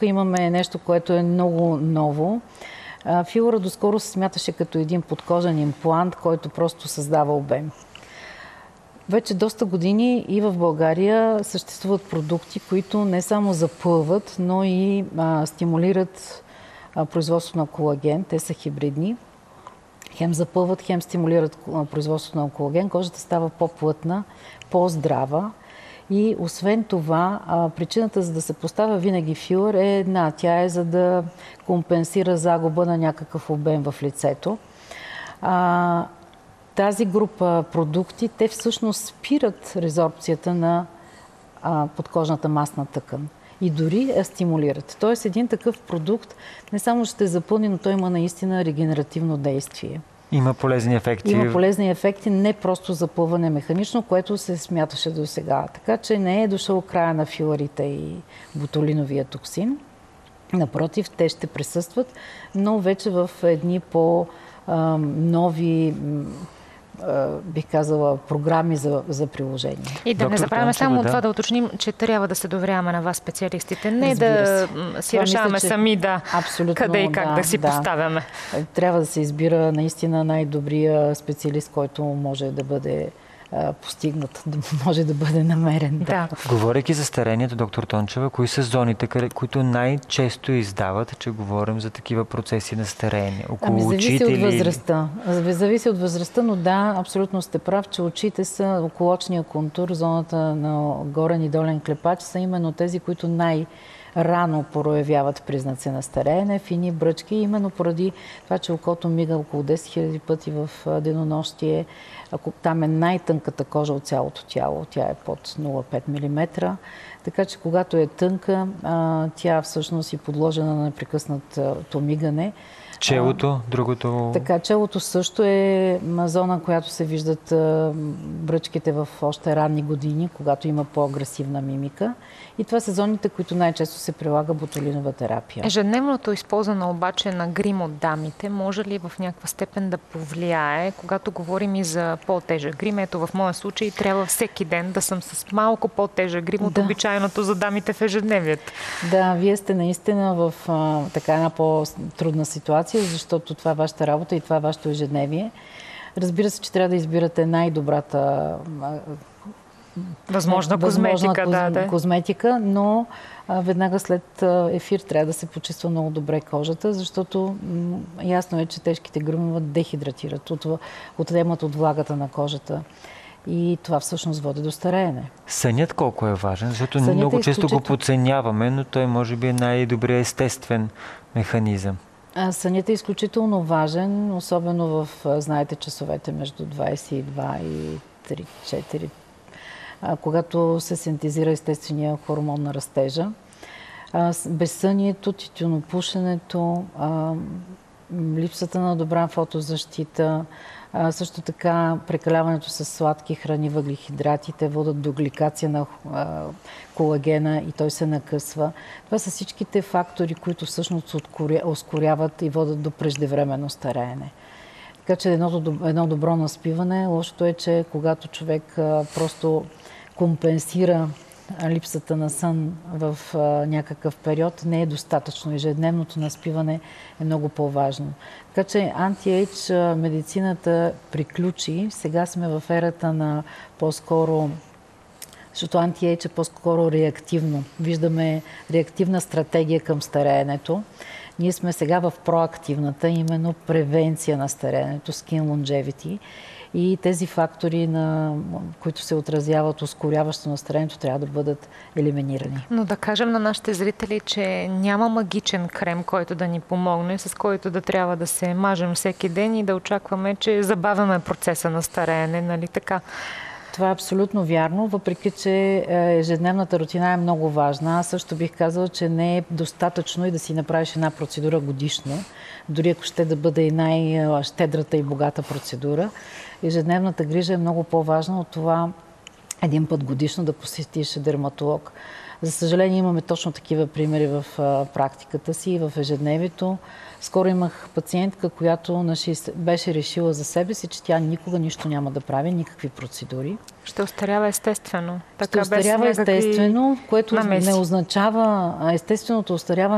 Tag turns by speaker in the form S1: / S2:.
S1: имаме нещо, което е много ново. Филъра доскоро се смяташе като един подкожен имплант, който просто създава обем. Вече доста години и в България съществуват продукти, които не само запълват, но и стимулират производството на колаген. Те са хибридни. Хем запълват, хем стимулират производството на колаген. Кожата става по-плътна, по-здрава. И освен това, причината за да се поставя винаги филър е една. Тя е за да компенсира загуба на някакъв обем в лицето. Тази група продукти, те всъщност спират резорбцията на подкожната масна тъкан и дори я стимулират. Тоест един такъв продукт не само ще запълни, но той има наистина регенеративно действие.
S2: Има полезни ефекти.
S1: Има полезни ефекти, не просто запълване механично, което се смяташе до сега. Така че не е дошъл края на филарите и ботулиновия токсин. Напротив, те ще присъстват, но вече в едни по-нови, бих казала, програми за приложение.
S3: И да не забравяме само това да уточним, че трябва да се доверяваме на вас, специалистите. Не да си решаваме сами къде и как да си поставяме.
S1: Трябва да се избира наистина най-добрия специалист, който може да бъде постигнат, може да бъде намерен.
S3: Да.
S2: Говорейки за старението, доктор Тончева, кои са зоните, които най-често издават, че говорим за такива процеси на старение? Около очите
S1: зависи от възрастта. Зависи от възрастта, но да, абсолютно сте прав, че очите са околочния контур, зоната на горен и долен клепач са именно тези, които рано проявяват признаци на стареене, фини бръчки, именно поради това, че окото мига около 10 000 пъти в денонощие. Ако там е най-тънката кожа от цялото тяло, тя е под 0,5 мм. Така че когато е тънка, тя всъщност е подложена на непрекъснато мигане.
S2: Челото, другото...
S1: Така, челото също е зона, която се виждат бръчките в още ранни години, когато има по-агресивна мимика. И това са зоните, които най-често се прилага ботулинова терапия.
S3: Ежедневното използване обаче на грим от дамите може ли в някаква степен да повлияе, когато говорим и за по-тежък грим? Ето в моя случай трябва всеки ден да съм с малко по-тежък грим от обичайното за дамите в ежедневието.
S1: Да, вие сте наистина в една по-трудна ситуация, защото това е вашата работа и това е вашето ежедневие. Разбира се, че трябва да избирате най-добрата
S3: възможна
S1: козметика, но веднага след ефир трябва да се почиства много добре кожата, защото ясно е, че тежките гримове дехидратират, отнемат от влагата на кожата. И това всъщност води до стареене.
S2: Сънят колко е важен? Защото много често го подценяваме, но той може би е най-добрият естествен механизъм.
S1: Сънят е изключително важен, особено в, знаете, часовете между 22 и 3-4, когато се синтезира естествения хормон на растежа. Безсънието, тютюнопушенето, липсата на добра фотозащита, също така прекаляването с сладки храни, въглехидратите водят до гликация на колагена и той се накъсва. Това са всичките фактори, които всъщност ускоряват и водят до преждевременно стареене. Така че едно добро наспиване, лошото е, че когато човек просто компенсира липсата на сън в някакъв период, не е достатъчно. Ежедневното наспиване е много по-важно. Така че анти-ейдж медицината приключи. Сега сме в ерата на по-скоро, защото анти-ейдж е по-скоро реактивно. Виждаме реактивна стратегия към стареенето. Ние сме сега в проактивната, именно превенция на стареенето, skin longevity. И тези фактори, които се отразяват ускоряващо на стареенето, трябва да бъдат елиминирани.
S3: Но да кажем на нашите зрители, че няма магичен крем, който да ни помогне, с който да трябва да се мажем всеки ден и да очакваме, че забавяме процеса на стареене, нали така?
S1: Това е абсолютно вярно, въпреки че ежедневната рутина е много важна. Аз също бих казала, че не е достатъчно и да си направиш една процедура годишно, дори ако ще да бъде и най-щедрата и богата процедура. Ежедневната грижа е много по-важна от това един път годишно да посетиш дерматолог. За съжаление имаме точно такива примери в практиката си и в ежедневието. Скоро имах пациентка, която беше решила за себе си, че тя никога нищо няма да прави, никакви процедури.
S3: Ще остарява естествено.
S1: Ще остарява естествено, което не означава естественото остаряване.